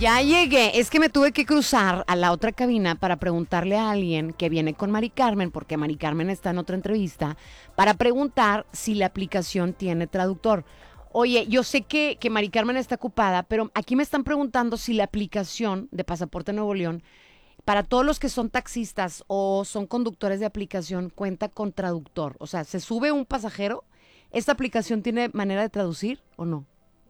Ya llegué, es que me tuve que cruzar a la otra cabina para preguntarle a alguien que viene con Mari Carmen, porque Mari Carmen está en otra entrevista, para preguntar si la aplicación tiene traductor. Oye, yo sé que Mari Carmen está ocupada, pero aquí me están preguntando si la aplicación de Pasaporte Nuevo León, para todos los que son taxistas o son conductores de aplicación, cuenta con traductor. O sea, ¿se sube un pasajero? ¿Esta aplicación tiene manera de traducir o no?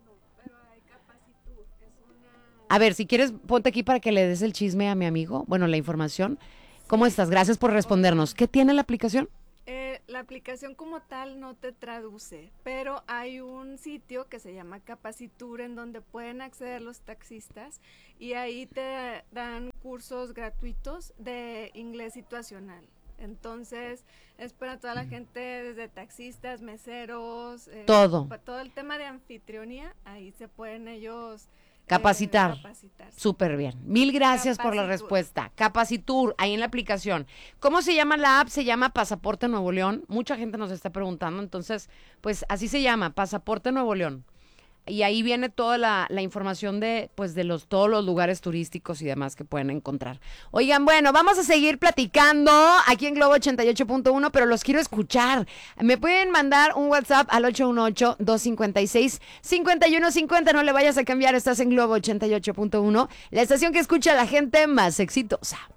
A ver, si quieres, ponte aquí para que le des el chisme a mi amigo. Bueno, la información. ¿Cómo estás? Gracias por respondernos. ¿Qué tiene la aplicación? La aplicación como tal no te traduce, pero hay un sitio que se llama Capacitur en donde pueden acceder los taxistas y ahí te dan cursos gratuitos de inglés situacional. Entonces, es para toda la gente, desde taxistas, meseros, todo el tema de anfitrionía, ahí se pueden ellos capacitar. capacitarse. Súper bien. Mil gracias por la respuesta. Capacitur, ahí en la aplicación. ¿Cómo se llama la app? Se llama Pasaporte Nuevo León. Mucha gente nos está preguntando, entonces, pues así se llama, Pasaporte Nuevo León. Y ahí viene toda la información de, pues, de todos los lugares turísticos y demás que pueden encontrar. Oigan, bueno, vamos a seguir platicando aquí en Globo 88.1, pero los quiero escuchar. Me pueden mandar un WhatsApp al 818-256-5150. No le vayas a cambiar, estás en Globo 88.1, la estación que escucha a la gente más exitosa.